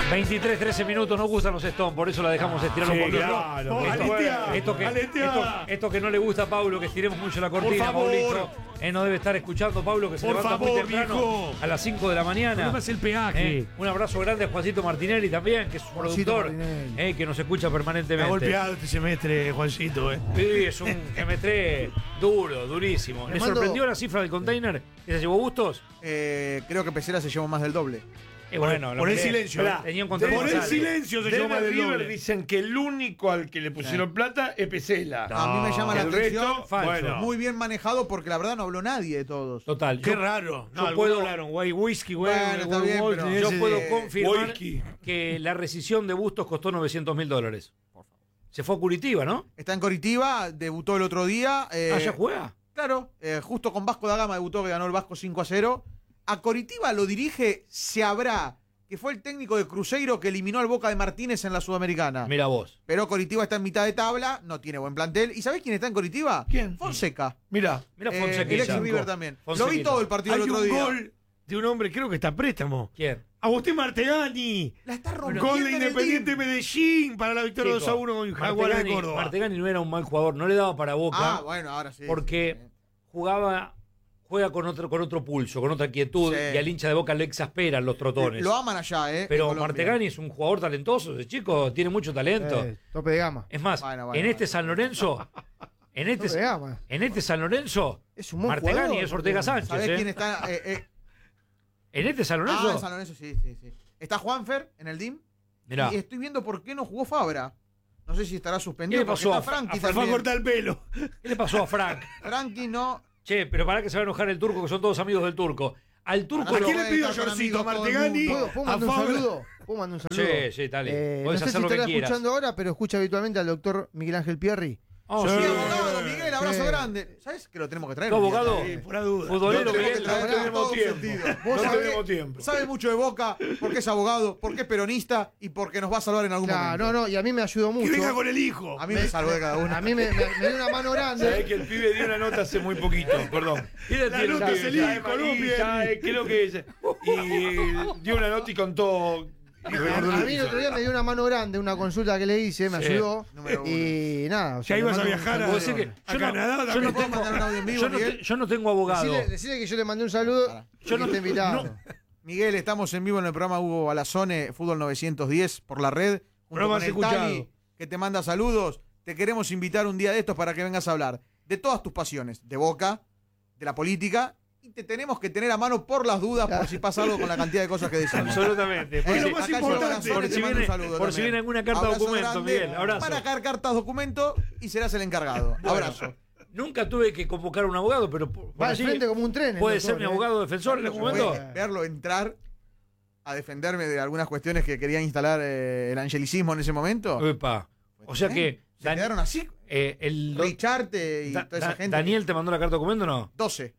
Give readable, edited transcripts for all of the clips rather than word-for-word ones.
23-13 minutos, nos gustan los Stones, por eso la dejamos estirar un poquito. Claro. Esto que no le gusta a Paulo, que estiremos mucho la cortina, Por favor. Paulito. No debe estar escuchando, Paulo, que se Por levanta favor, muy temprano, viejo. a las 5 de la mañana. No es el peaje. Un abrazo grande a Juancito Martinelli también, que es un Juancito productor, Martinelli. que nos escucha Me ha permanentemente. golpeado este semestre, Juancito. Sí, es un semestre duro, durísimo. Le ¿Le mando- sorprendió la cifra del container? ¿Que se llevó Bustos? Creo que Pesera se llevó más del doble. Bueno, por el silencio. tenía un contrato Por más el alto. silencio se De llevó más del River doble. dicen que el único al que le pusieron plata es Pesela. A mí me llama la El atención. resto, falso. bueno. Muy bien manejado porque la verdad no habló nadie de todos. Total. Qué yo- raro. yo algunos puedo- hablaron, güey, whisky, güey. Bueno, está bien, pero- Yo ese puedo de- confirmar whisky. que la rescisión de Bustos costó $900.000. Se fue a Curitiba, ¿no? Está en Coritiba, debutó el otro día. ¿Ya juega? Claro, justo con Vasco da Gama debutó, que ganó el Vasco 5-0. A Coritiba lo dirige Seabrá, que fue el técnico de Cruzeiro que eliminó al Boca de Martínez en la Sudamericana. Mira vos. Pero Coritiba está en mitad de tabla, no tiene buen plantel. ¿Y sabés quién está en Coritiba? ¿Quién? Fonseca. Mira, Mira El Fonsequilla. ex River también. Lo vi Fonsequilla. todo el partido hay el un otro día. gol de un hombre, creo que está a préstamo. ¿Quién? Agustín Martegani. La está rompiendo Gol de en el Independiente team. Medellín para la victoria Chico, 2-1 con Jaguares de Córdoba. Martegani no era un mal jugador, no le daba para Boca. Ah, bueno, ahora sí. porque juega con otro pulso, con otra quietud, Sí. y al hincha de Boca le exasperan los trotones. Lo aman allá, Pero en Colombia. Martegani es un jugador talentoso, ese chico tiene mucho talento. Tope de gama. Es más, Bueno, en este San Lorenzo, en Tope de gama. este San Lorenzo, Es un buen Martegani jugador, es Ortega Martegani. Sánchez. ¿Sabés quién está? En este San Lorenzo, En San Lorenzo, sí. Está Juanfer en el DIM. mirá, Y estoy viendo por qué no jugó Fabra. No sé si estará suspendido. ¿Qué le pasó porque está a Frankie Fue a también. cortar el pelo. ¿qué le pasó a Frank? Frankie no. Che, pero para que se va a enojar el turco, que son todos amigos del turco. Al turco ¿A ¿A lo... quién le pido, Estar con Jorcito? ¿A amigos todo el Martegani? mundo. ¿Puedo ¿A mandar un Fabra? saludo? ¿Puedo mandar un saludo? Sí, dale. No Podés sé hacer si lo que estará quieras. escuchando ahora, pero escucha habitualmente al doctor Miguel Ángel Pierri. Oh, Sí. sí. Sí, abogado, Miguel, abrazo Sí. grande. ¿Sabes que lo tenemos que traer? ¿Tu abogado? Sí, fuera duda. Futbolero, Lo tenemos Miguel. que traer, no tenemos todo tiempo. sentido. No ¿Sabe tenemos qué? tiempo. Sabe mucho de Boca, porque es abogado, porque es peronista y porque nos va a salvar en algún Claro, momento. no, y a mí me ayudó Que mucho. venga con el hijo. A mí me salvó de cada uno. A mí me dio una mano Sabés grande. que el pibe dio una nota hace muy poquito, perdón. La nota es el hijo, Colombia. Creo que y dio una nota y contó. A mí el otro día me dio una mano grande, una consulta que le hice, me Sí. ayudó. Número uno. Y nada. Ya le ibas a mando un viajar saludo. Puedo decir que a yo no- Canadá yo también. no ¿Puedo mandar un audio en vivo, Yo no, Miguel? yo no tengo abogado. Decile que yo le mandé un saludo. Yo Y no- está invitado. no. Miguel, estamos en vivo en el programa Hugo Balazone, Fútbol 910 por la red. Junto Programa con el escuchado. Tali, que te manda saludos. Te queremos invitar un día de estos para que vengas a hablar de todas tus pasiones, de Boca, de la política, y te tenemos que tener a mano por las dudas, por si pasa algo con la cantidad de cosas que decimos. Absolutamente. Es lo más acá yo, importante. Balazone, Por te si mando un viene- saludo por si también. viene alguna carta Abrazo documento, grande. Miguel, abrazo. Para sacar cartas documento y serás el encargado. Abrazo. Nunca tuve que convocar a un abogado, pero Va al frente como un tren. el puede doctor, ser mi abogado defensor en algún momento. Verlo entrar a defenderme de algunas cuestiones que quería instalar el angelicismo en ese momento. Epa. O sea que Se quedaron así. el Richarte y toda esa gente. Daniel te mandó la carta documento o no? 12.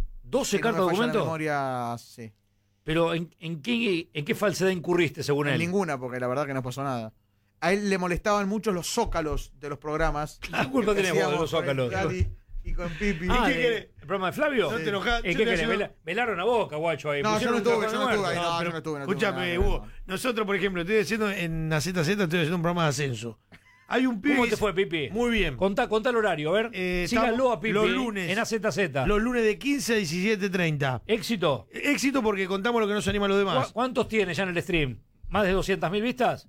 12 Si no cartas me falla la documento. memoria, sí. Pero ¿en qué falsedad incurriste según En él? ninguna, porque la verdad que no pasó nada. A él le molestaban mucho los zócalos de los programas. ¿Qué culpa que tenemos de hacíamos los con el zócalos? Cali y con Pipi. Ah, ¿Y qué ¿el querés? programa de Flavio? No te enojás. ¿Qué Yo te querés? ayudo. Velaron a Boca, guacho, ahí. No, yo Pusieron no un estuve, cajón yo no de estuve ahí. muerto. No, pero yo no estuve. Escúchame, nada, Hugo. no. Nosotros, por ejemplo, estoy haciendo en la ZZ, estoy haciendo un programa de ascenso. Hay un pibe. ¿Cómo te fue, Pipi? Muy bien. Contá el horario, a ver. Síganlo estamos a Pipi los lunes. en AZZ. Los lunes de 15 a 17:30. ¿Éxito? Éxito porque contamos lo que nos anima a los demás. ¿Cuántos tiene ya en el stream? ¿Más de 200.000 vistas?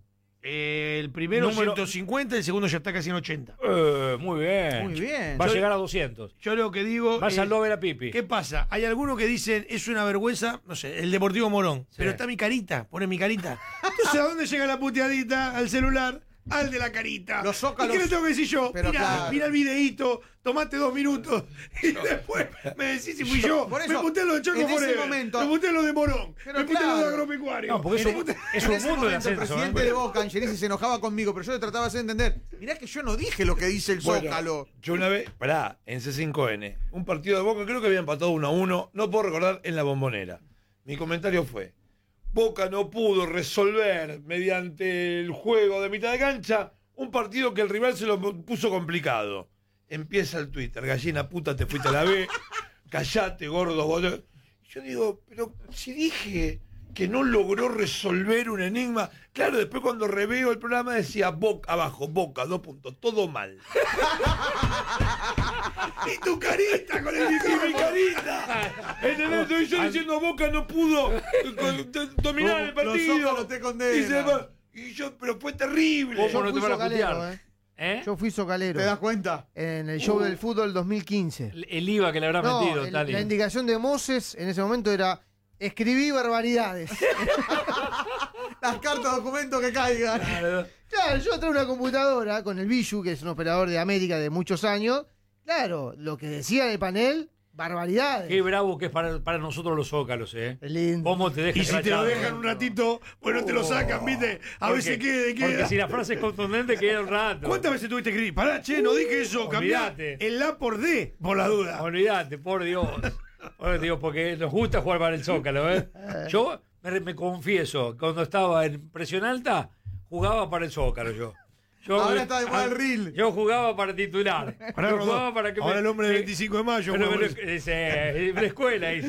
El primero Número- 150, el segundo ya está casi en 80. Muy bien. Muy bien. Va a Yo- llegar a 200. Yo lo que digo. Váyanlo a ver a Pipi. ¿Qué pasa? Hay algunos que dicen, es una vergüenza, no sé, el Deportivo Morón. Sí. Pero está mi carita, pone mi carita. Entonces, ¿a dónde llega la puteadita? Al celular. Al de la carita. Los zócalos- ¿Y qué le tengo que decir yo? Pero Mirá, claro. mirá el videíto, tomate 2 minutos y después me decís si fui yo. Por eso, me putean los de Chaco en ese Forever, momento- me putean los de Morón, Pero me putean los de claro. Agropecuario. No, porque Me eso putean- es En un ese mundo de momento, el ascenso. presidente ¿eh? de Boca, Angelici, se enojaba conmigo, pero yo le trataba de hacer entender. Mirá que yo no dije lo que dice el Zócalo. Yo una vez, en C5N, un partido de Boca, creo que había empatado 1-1, no puedo recordar, en la Bombonera. Mi comentario fue: Boca no pudo resolver mediante el juego de mitad de cancha un partido que el rival se lo puso complicado. Empieza el Twitter: gallina puta, te fuiste a la B, callate, gordo, boludo. Yo digo, pero si dije que no logró resolver un enigma. Claro, después cuando reveo el programa decía Boca, abajo, Boca, 2 puntos, todo mal. Y tu carita con el Y mi carita. ¿Entendés? Estoy yo diciendo Boca no pudo dominar el partido. Los Zócalos te condenan. Y yo, pero fue terrible. ¿Cómo Yo no te fui van a socalero, putear? ¿Eh? Yo fui socalero. ¿Te das cuenta? En el show del fútbol 2015. El IVA que le habrá No, metido, Tali. la indicación de Moses en ese momento era: escribí barbaridades. Las cartas documentos que caigan. Claro, yo traje una computadora con el Biyu, que es un operador de América de muchos años. Claro, lo que decía en el panel, barbaridades. Qué bravo que es para nosotros los zócalos, ¿eh? Es lindo. ¿Cómo te dejan Y si te lo crachado? dejan un ratito, pues no te lo sacan, ¿viste? A ver si queda. Porque si la frase es contundente, queda un rato. ¿Cuántas veces tuviste que escribir? Pará, che, no dije eso. Cambiá Olvídate. el La por D, por la duda. Olvídate, por Dios. Por Dios, porque nos gusta jugar para el Zócalo, ¿eh? Yo me confieso, cuando estaba en presión alta, jugaba para el Zócalo yo. Ahora está de moda el reel. Yo jugaba para titular. Pará, Yo Rodó. jugaba para que Ahora el hombre del 25 de mayo. Pero juega me por lo- eso. la escuela hizo.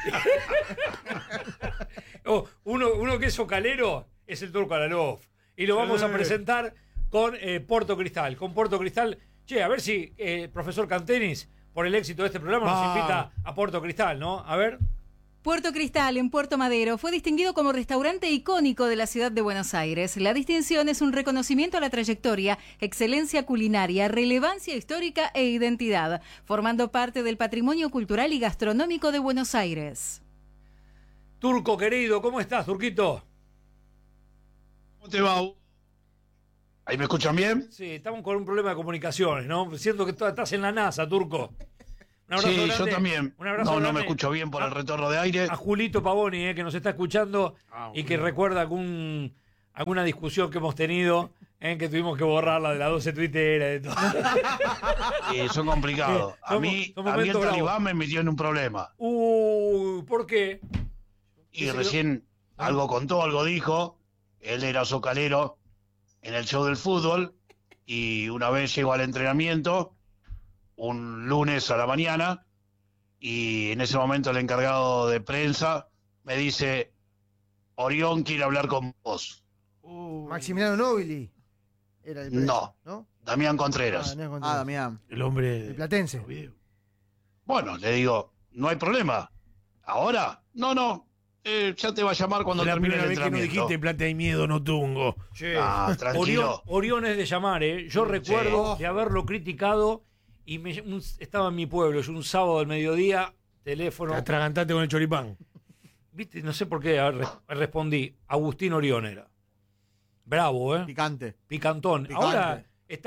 Uno que es socalero es el Turco Alalov. Y lo vamos a presentar con Porto Cristal. Con Porto Cristal. Che, a ver si profesor Cantenis, por el éxito de este programa, nos Vamos. invita a Porto Cristal, ¿no? A ver. Puerto Cristal, en Puerto Madero, fue distinguido como restaurante icónico de la ciudad de Buenos Aires. La distinción es un reconocimiento a la trayectoria, excelencia culinaria, relevancia histórica e identidad, formando parte del patrimonio cultural y gastronómico de Buenos Aires. Turco querido, ¿cómo estás, Turquito? ¿Cómo te va? ¿Ahí me escuchan bien? Sí, estamos con un problema de comunicaciones, ¿no? Siento que estás en la NASA, Turco. Un abrazo Sí, grande. yo también. Un abrazo No me grande escucho bien por el retorno de aire. a Julito Pavoni, que nos está escuchando y que recuerda alguna discusión que hemos tenido, que tuvimos que borrarla de las 12 tuiteras, de todo. Son complicados. Sí, A mí el momentos bravos. talibán me metió en un problema. ¿Por qué? Y Sí, recién algo contó, algo dijo. Él era socalero en el show del fútbol. Y una vez llegó al entrenamiento, un lunes a la mañana, y en ese momento el encargado de prensa me dice: Orión quiere hablar con vos. Maximiliano Nobili era el No. ¿no? Damián Contreras. No es Contreras. Damián. El hombre. El platense. Bueno, le digo, no hay problema. ¿Ahora? No. Ya te va a llamar cuando La termine primera el vez que no entrenamiento. dijiste plata y miedo, no tungo. Che, Ah, tranquilo. Orión es de llamar, ¿eh? Yo recuerdo de haberlo criticado y estaba en mi pueblo, yo un sábado del mediodía, teléfono. Atragantate con el choripán. Viste, no sé por qué respondí. Agustín Orión era. Bravo, ¿eh? Picante. Picantón. Picante. Ahora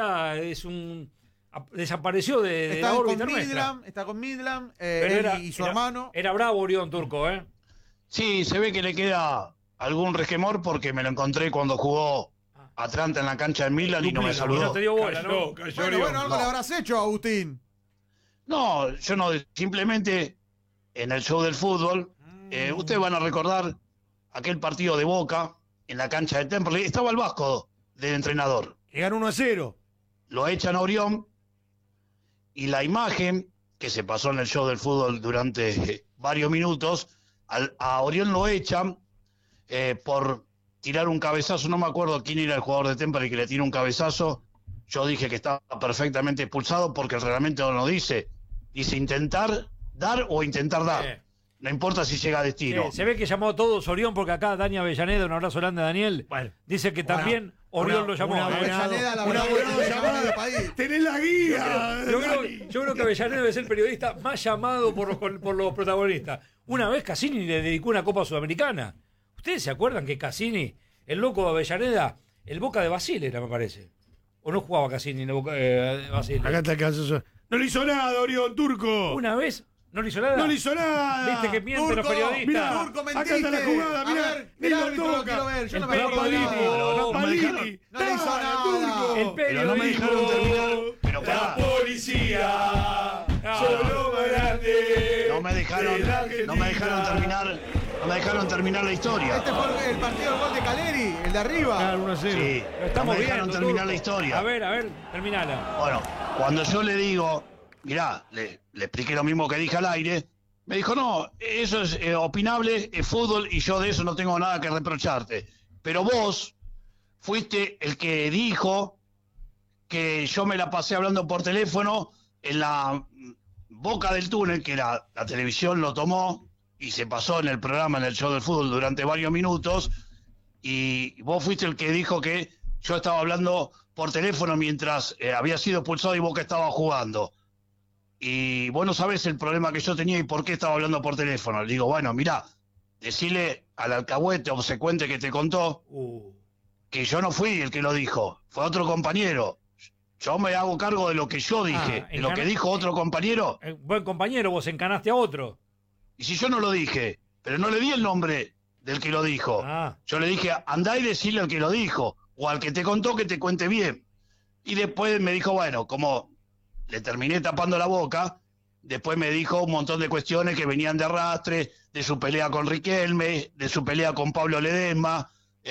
desapareció de la Está con órbita nuestra. Midland, está con Midland, Pero él y su hermano. Era bravo Orión, Turco, ¿eh? Sí, se ve que le queda algún resquemor porque me lo encontré cuando jugó Atlanta en la cancha de Milan y no me Y no saludó. te dio bola, ¿no? Bueno, algo le habrás hecho, Agustín. No, yo no, simplemente en el show del fútbol, ustedes van a recordar aquel partido de Boca en la cancha de Temperley. Estaba el Vasco de entrenador. Que ganó 1-0. Lo echan a Orión y la imagen que se pasó en el show del fútbol durante varios minutos, a Orión lo echan por tirar un cabezazo. No me acuerdo quién era el jugador de Temperley que le tira un cabezazo. Yo dije que estaba perfectamente expulsado porque el reglamento no dice. Dice intentar dar o intentar dar. No importa si llega a destino. Se ve que llamó a todos Orión porque acá Dani Avellaneda, un abrazo grande a Daniel, dice que también Orión lo llamó. Avellaneda, la una verdad, abogada que llamada. del país. Tenés la guía. Yo creo que Avellaneda debe ser el periodista más llamado por los protagonistas. Una vez Cassini le dedicó una Copa Sudamericana. ¿Ustedes se acuerdan que Cassini, el loco de Avellaneda, el Boca de Basile era, me parece? ¿O no jugaba Cassini en el Boca de Basile? Acá está el caso. No le hizo nada, Orión, Turco. Una vez no le hizo nada. No le hizo nada. Viste que mienten los Turco, periodistas. Mirá, Turco, acá mentiste. está la jugada, mirá. A ver, Ni el lo árbitro lo toca. quiero ver. Yo no El me acuerdo de Palini. nada. No, Palini. No le hizo nada. Turco. El Pero no me dejaron terminar. Pero La pará, policía solo más grande. no me dejaron terminar la historia. Este fue el partido del gol de Caleri, el de arriba. Claro, 1-0. Sí, Lo estamos no me dejaron viendo, terminar Turco. la historia. A ver, terminala. Bueno, cuando yo le digo, mirá, le expliqué lo mismo que dije al aire, Me dijo, no, eso es opinable, es fútbol y yo de eso no tengo nada que reprocharte. Pero vos fuiste el que dijo que yo me la pasé hablando por teléfono en la boca del túnel, que la televisión lo tomó y se pasó en el programa, en el show del fútbol durante varios minutos, y vos fuiste el que dijo que yo estaba hablando por teléfono mientras había sido expulsado y Boca estaba jugando. Y vos no sabés el problema que yo tenía y por qué estaba hablando por teléfono. Le digo, bueno, mirá, decile al alcahuete obsecuente que te contó que yo no fui el que lo dijo, fue otro compañero. Yo me hago cargo de lo que yo dije, de lo que dijo otro compañero. Buen compañero, vos encanaste a otro. Y si yo no lo dije, pero no le di el nombre del que lo dijo. Yo le dije, andá y decirle al que lo dijo, o al que te contó que te cuente bien. Y después me dijo, bueno, como le terminé tapando la boca, después me dijo un montón de cuestiones que venían de arrastre, de su pelea con Riquelme, de su pelea con Pablo Ledesma,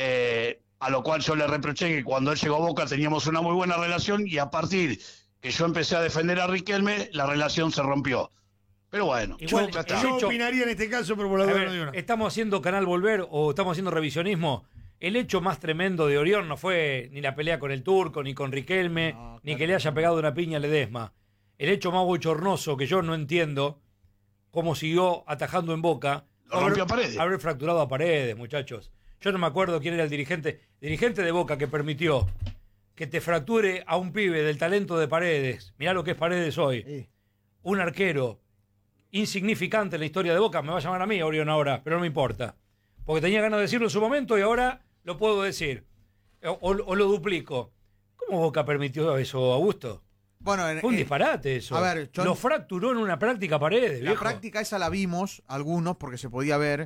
a lo cual yo le reproché que cuando él llegó a Boca teníamos una muy buena relación y a partir que yo empecé a defender a Riquelme, la relación se rompió. Pero bueno, Igual, ya está. Yo opinaría en este caso, pero por la A duda ver, no digo nada. ¿estamos haciendo Canal Volver o estamos haciendo revisionismo? El hecho más tremendo de Orión no fue ni la pelea con el Turco, ni con Riquelme, ni que le haya pegado una piña a Ledesma. El hecho más bochornoso que yo no entiendo cómo siguió atajando en Boca, Lo rompió a Paredes. haber fracturado a Paredes, muchachos. Yo no me acuerdo quién era el dirigente de Boca que permitió que te fracture a un pibe del talento de Paredes. Mirá lo que es Paredes hoy. Sí. Un arquero insignificante en la historia de Boca. Me va a llamar a mí, Orión, ahora, pero no me importa. Porque tenía ganas de decirlo en su momento y ahora lo puedo decir. O lo duplico. ¿Cómo Boca permitió eso, Augusto? Bueno, Fue un disparate eso. a ver, yo- Lo fracturó en una práctica Paredes, la viejo. práctica esa la vimos, algunos, porque se podía ver.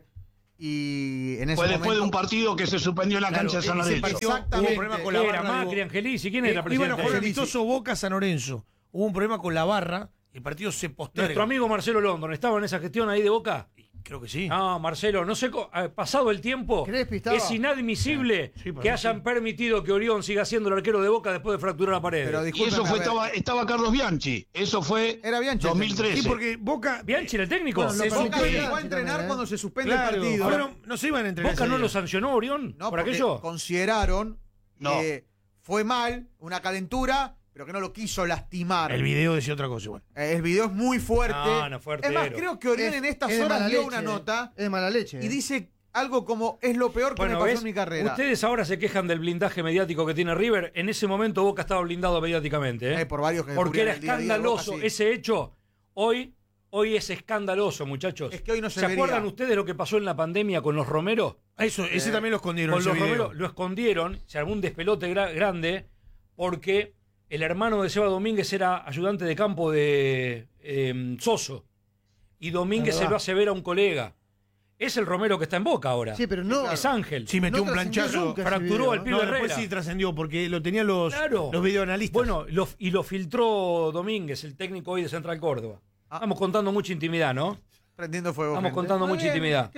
Y en ese Fue momento. después de un partido que se suspendió en la cancha de San ese Lorenzo. partido Exactamente. hubo un problema con la Era barra. Macri, Angelici, ¿quién era Iban a presidente? jugar el ahí? amistoso Boca San Lorenzo. Hubo un problema con la barra y el partido se posterga. Nuestro amigo Marcelo London, ¿estaba en esa gestión ahí de Boca? Creo que sí. No, Marcelo, no sé, pasado el tiempo, Crespi estaba. es inadmisible Sí, para que mí hayan permitido que Orión siga siendo el arquero de Boca después de fracturar la pared. Pero Y discúlpeme, eso fue, a ver, estaba Carlos Bianchi. Eso fue Era Bianchi. 2013. Sí, porque Boca. ¿Bianchi era el técnico? Bueno, Se lo Boca permitió llegó a Bianchi entrenar también, cuando se suspende Claro, el partido. ahora no se iban a entrenar. ¿Boca ese no día. lo sancionó Orión No, por porque aquello? consideraron No. que fue mal, una calentura, pero que no lo quiso lastimar. El video decía otra cosa igual. El video es muy fuerte. No fue es más, artero. creo que Orión en estas es de horas mala dio leche, una nota Es de mala leche. y dice algo como: es lo peor que me Bueno, pasó ¿ves? en mi carrera. Ustedes ahora se quejan del blindaje mediático que tiene River. En ese momento Boca estaba blindado mediáticamente. ¿eh? Por varios que Porque cubrían era el día a día de Boca, escandaloso sí. ese hecho. Hoy es escandaloso, muchachos. Es que hoy no se acuerdan vería. ustedes lo que pasó en la pandemia con los Romero? Eso, ese también lo escondieron. Con ese los video. Romero lo escondieron, se armó un despelote grande porque el hermano de Seba Domínguez era ayudante de campo de Soso y Domínguez Es se verdad. lo hace ver a un colega. Es el Romero que está en Boca ahora. Sí, pero no. Es Ángel. Sí, metió No un trascendió planchazo. nunca ese fracturó video, al ¿no? pibe No, después Herrera. sí trascendió porque lo tenían los Claro. videoanalistas. Bueno, lo filtró Domínguez, el técnico hoy de Central Córdoba. Estamos contando mucha intimidad, ¿no? Prendiendo fuego. Estamos gente. contando Muy mucha bien, intimidad.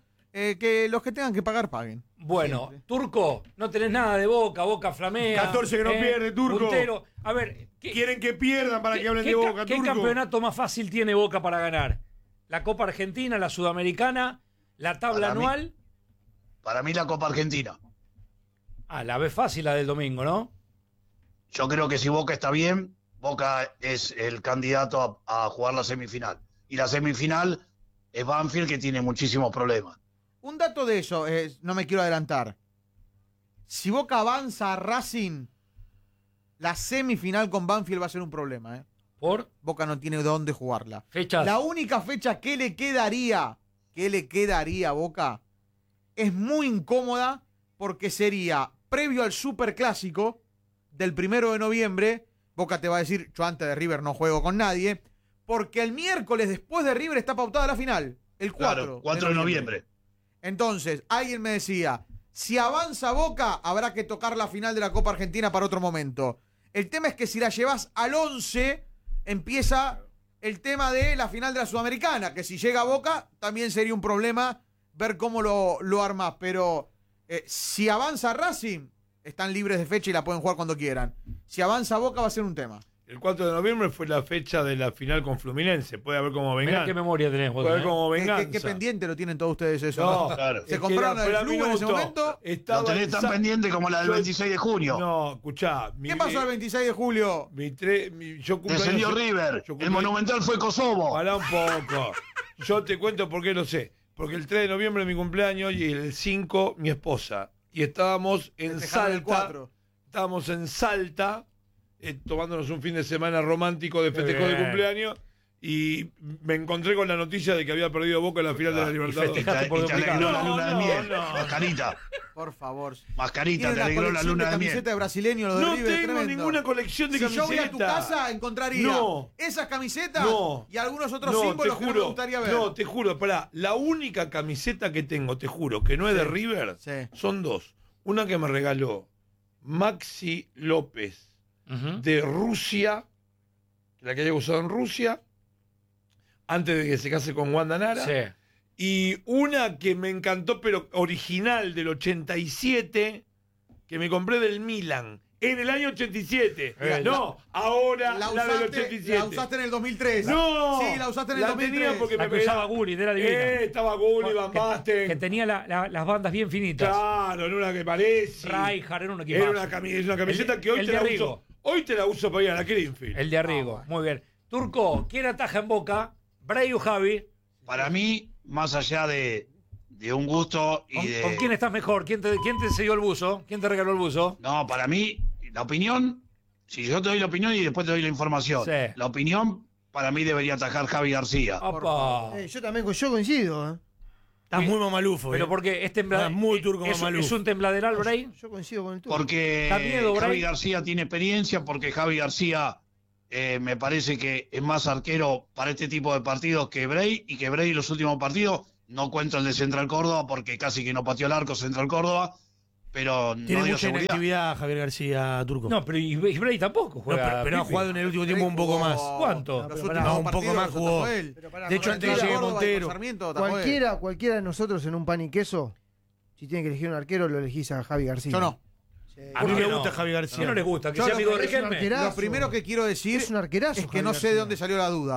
Que los que tengan que pagar paguen. Bueno, Siempre. Turco, no tenés nada de Boca flamea. 14 que no pierde, Turco. Puntero. A ver, Quieren que pierdan para que hablen de Boca, ¿qué Turco. campeonato más fácil tiene Boca para ganar? ¿La Copa Argentina, la Sudamericana, la tabla Para mí. anual? Para mí la Copa Argentina. Ah, la ves fácil la del domingo, ¿no? Yo creo que si Boca está bien, Boca es el candidato a jugar la semifinal. Y la semifinal es Banfield, que tiene muchísimos problemas. Un dato de eso, no me quiero adelantar. Si Boca avanza a Racing, la semifinal con Banfield va a ser un problema. Por Boca no tiene dónde jugarla. fechas. La única fecha que le quedaría a Boca es muy incómoda porque sería previo al Superclásico del 1 de noviembre. Boca te va a decir: yo antes de River no juego con nadie, porque el miércoles después de River está pautada la final, el 4, Claro, 4 de noviembre. Entonces, alguien me decía: si avanza Boca, habrá que tocar la final de la Copa Argentina para otro momento. El tema es que si la llevas al 11, empieza el tema de la final de la Sudamericana, que si llega Boca, también sería un problema ver cómo lo armás. Pero si avanza Racing, están libres de fecha y la pueden jugar cuando quieran. Si avanza Boca, va a ser un tema. El 4 de noviembre fue la fecha de la final con Fluminense. Puede haber como Mirá venganza. qué memoria tenés vos. Puede haber como ¿Qué, venganza. qué pendiente lo tienen todos ustedes eso? No, Claro. ¿Se es compraron que la era del Flu en ese minuto. momento? Estaba Lo tenés tan pendiente como la del 26 de junio. No, escuchá. ¿Qué pasó el 26 de julio? Yo Descendió River. El Monumental fue Kosovo. Pará un poco. Yo te cuento por qué lo sé. Porque el 3 de noviembre es mi cumpleaños y el 5 mi esposa. Y estábamos en Festejaron el Salta. 4. Estábamos en Salta, tomándonos un fin de semana romántico de festejo de bien. cumpleaños. Y me encontré con la noticia de que había perdido Boca en la final de la Libertadores. festejaste por Y te duplicado. alegró la luna de miel. no. Mascarita. Por favor. Mascarita, Tienen te la alegró la colección luna de de camiseta miel. de brasileño, lo de No River, tengo tremendo. ninguna colección de Si yo voy a tu camisetas. casa, encontraría No. esas camisetas No. y algunos otros No, símbolos te que no me juro, gustaría ver. no, te juro, pará, la única camiseta que tengo, te juro, que no es de River, Sí. son dos. Una que me regaló Maxi López Ujú. de Rusia, la que haya usado en Rusia, antes de que se case con Wanda Nara. Sí. Y una que me encantó, pero original del 87, que me compré del Milan. En el año 87. No, ahora la, del 87. la usaste en el 2003. No. Sí, la usaste en el La 2003. tenía porque La me que usaba Gullit, era divina. estaba Gullit, Van que Basten. tenía las bandas bien finitas. Claro, en una que parece. Rijkaard era un equipo. Era una, es una camiseta que hoy el te de la Arrigo. uso. Hoy te la uso para ir a la Greenfield. El de Arrigo. Muy bien. Turco, ¿quién ataja en Boca? Bray o Javi. Para mí, más allá de un gusto y de... ¿Con quién estás mejor? ¿Quién te cedió el buzo? ¿Quién te regaló el buzo? No, para mí, la opinión, si yo te doy la opinión y después te doy la información. Sí. La opinión, para mí debería atajar Javi García. Opa. Yo coincido. Estás muy mamalufo. Pero porque es Muy turco es un tembladeral, Bray. Yo coincido con el turco. Porque ¿Da miedo, Bray? Javi García tiene experiencia, porque Javi García me parece que es más arquero para este tipo de partidos que Bray, y que Bray en los últimos partidos, no cuento el de Central Córdoba, porque casi que no pateó el arco Central Córdoba, pero Tiene no dio mucha seguridad. inactividad Javier García, Turco. No, pero y Bray tampoco No, juega. pero ha Pipi. jugado en el último tiempo un poco más. ¿Cuánto? Los pero últimos pará, un poco partidos más los jugó. atajó él. Pero pará, De hecho, con antes de que llegue Córdoba y con Montero. Sarmiento atajó él. cualquiera de nosotros en un pan y queso, si tiene que elegir un arquero, lo elegís a Javi García. Yo no. A mí ¿Por qué me no? gusta Javi ¿A García. quién no le gusta? Que Yo sea lo amigo de que es un Riquelme. arquerazo. Lo primero que quiero decir Es un arquerazo, es que Javi no sé de García. dónde salió la duda.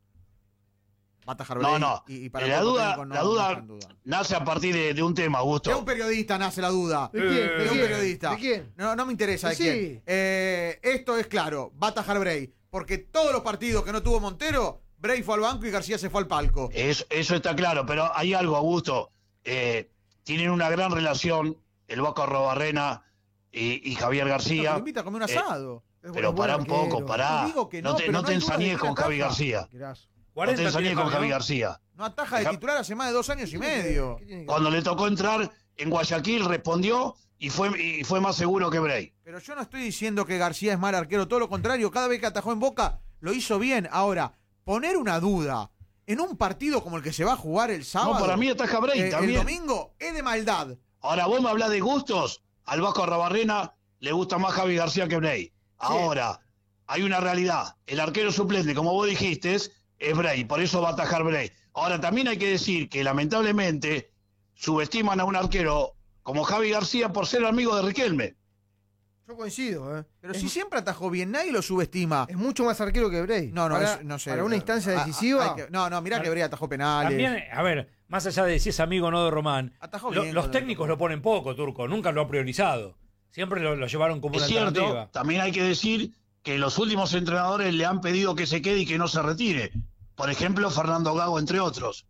Va a atajar No, Bray no. y para La el cuerpo duda, técnico no la duda está en duda. nace a partir de un tema, De Augusto. un periodista nace la duda. ¿De quién? De un periodista. ¿De quién? No me interesa de Sí. quién. Esto es claro. Va a atajar Bray. Porque todos los partidos que no tuvo Montero, Bray fue al banco y García se fue al palco. Eso está claro, pero hay algo, Augusto. Tienen una gran relación el Vasco Arrobarrena y Javier No, García. pero invita a comer un asado. Pero pará un poco, pará. No digo que no, No te pero no hay duda de ensañes que con ataja. Javi García. Arquerazo. No te 40 ensañes tiene con Javi, Javi ¿no? García. No ataja de titular hace más de 2 años y medio. ¿Qué tiene que Cuando le tocó entrar en Guayaquil respondió y fue más seguro que Bray. Pero yo no estoy diciendo que García es mal arquero, todo lo contrario, cada vez que atajó en Boca lo hizo bien. Ahora, poner una duda en un partido como el que se va a jugar el sábado, No, para mí ataja Bray el también. domingo, es de maldad. Ahora, vos me hablás de gustos. Al Vasco Arrobarrena le gusta más Javi García que Bray. Ahora, hay una realidad. El arquero suplente, como vos dijiste, es Bray. Por eso va a atajar Bray. Ahora, también hay que decir que lamentablemente subestiman a un arquero como Javi García por ser amigo de Riquelme. Yo coincido, Pero si siempre atajó bien, nadie lo subestima. es mucho más arquero que Bray. No, Para- no sé. Para una instancia decisiva. Mirá que Bray atajó penales. También, a ver, más allá de si es amigo o no de Román, Atajó lo- bien los con técnicos lo ponen poco, Turco. Nunca lo ha priorizado. Siempre lo llevaron como Es una cierto, alternativa. también hay que decir que los últimos entrenadores le han pedido que se quede y que no se retire. Por ejemplo, Fernando Gago, entre otros.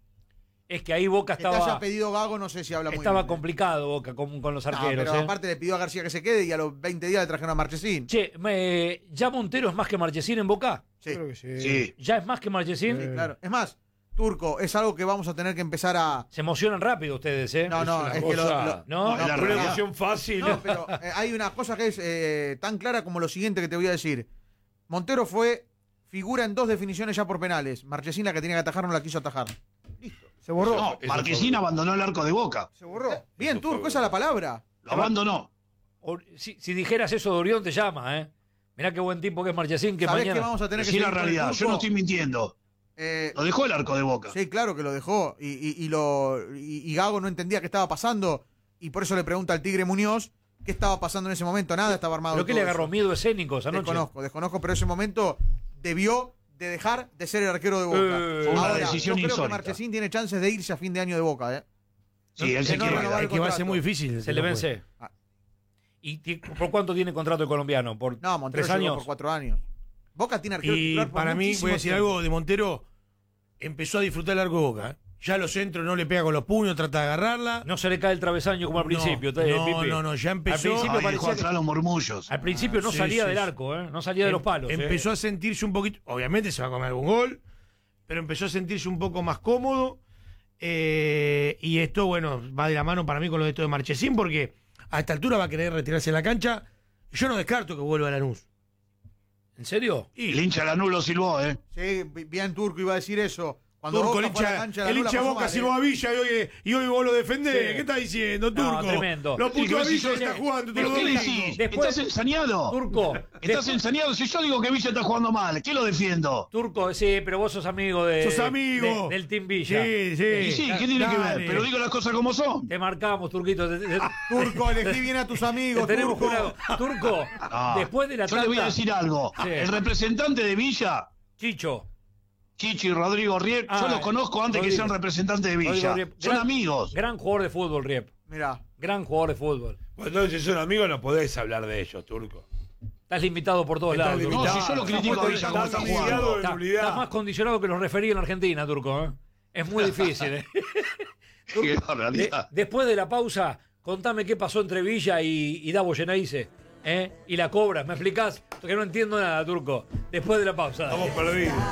Es que ahí Boca que te haya estaba, pedido Gago, no sé si habla muy estaba bien. complicado Boca con los No, arqueros. pero ¿eh? aparte le pidió a García que se quede y a los 20 días le trajeron a Marchesín. Che, ¿ya Montero es más que Marchesín en Boca? Sí, Creo que sí. Sí. ¿Ya es más que Marchesín? claro. Es más, Turco, es algo que vamos a tener que empezar a... Se emocionan rápido ustedes, ¿eh? No, una es que cosa- ¿No? es la Una realidad. emoción fácil. No, pero hay una cosa que es tan clara como lo siguiente que te voy a decir. Montero fue figura en 2 definiciones ya por penales. Marchesín, la que tenía que atajar, no la quiso atajar. Se borró. No, Marquesín abandonó el arco de Boca. Se borró. Bien, Eso fue Turco, esa es la palabra. Lo abandonó. Si dijeras eso de Orión, te llama, ¿eh? Mirá qué buen tipo que es Marchesín, que ¿Sabés qué mañana... vamos a tener que Decí la seguir con el realidad. Yo Turco? no estoy mintiendo. Lo dejó el arco de Boca. Sí, claro que lo dejó. Y Gago no entendía qué estaba pasando. Y por eso le pregunta al Tigre Muñoz qué estaba pasando en ese momento, nada estaba armado. ¿Pero qué todo le agarró? eso. ¿Miedo escénico esa noche? Desconozco, pero ese momento debió de dejar de ser el arquero de Boca. Fue una Ahora, decisión yo creo que insólita. Marchesín tiene chances de irse a fin de año de Boca, ¿eh? Sí, él se no quiere renovar quedar. el Es que va a ser contrato. muy difícil. Se le vence. Ah. ¿Y por cuánto tiene contrato el colombiano? ¿Por No, Montero 3 llegó años? por 4 años. Boca tiene arquero Y titular por para mí, muchísimo voy a decir tiempo. algo de Montero, empezó a disfrutar el arco de Boca. ¿eh? Ya los centros no le pega con los puños, trata de agarrarla. No se le cae el travesaño como al principio. No, ya empezó. Al principio Ahí dejó parecía que- atrás los murmullos. Al principio no Sí, salía sí, del sí. arco, no salía de los palos. Empezó a sentirse un poquito, obviamente se va a comer algún gol, pero empezó a sentirse un poco más cómodo. Y esto, bueno, va de la mano para mí con lo de esto de Marchesín, porque a esta altura va a querer retirarse de la cancha. Yo no descarto que vuelva a Lanús. ¿En serio? El hincha Lanús lo silbó, ¿eh? Sí, bien Turco iba a decir eso. Cuando Turco, Boca el fue a la hincha, cancha, el Lanús la hincha pasó Boca mal, silbó a Villa y hoy vos lo defendés. Sí. ¿Qué estás diciendo, No, Turco? tremendo. Lo puto a Sí, Villa sí, está sí. jugando. ¿Pero todo qué el decís? domingo. Después- ¿Estás ensañado? Turco. ¿Estás ensañado? Si yo digo que Villa está jugando mal, ¿qué lo defiendo? Turco, sí, pero vos sos amigo de. Sos amigo. del Team Villa. Sí, sí. Y sí, ¿qué tiene que Dale. ver? Pero digo las cosas como son. Te marcamos, Turquito. Turco, elegí bien a tus amigos, tenemos Turco. jurado. Turco, No, después de la yo le voy a tanda, decir algo. Sí. El representante de Villa, Chicho. Chichi y Rodrigo Riep, yo los conozco antes que Rodrigo. sean representantes de Villa. Rodrigo Riep. Son Gran- amigos. Gran jugador de fútbol, Riep. Mirá. Gran jugador de fútbol. Bueno, entonces si son amigos no podés hablar de ellos, Turco. Estás limitado por todos Estás lados. Turco. No, limitado. si yo lo critico a Villa como está jugando. Estás más condicionado que los referí en Argentina, Turco. Es muy difícil. Qué barbaridad. Después de la pausa, contame qué pasó entre Villa y Davo Geneise. Y la cobra. ¿Me explicás? Porque no entiendo nada, Turco. Después de la pausa. dale. Estamos perdidos.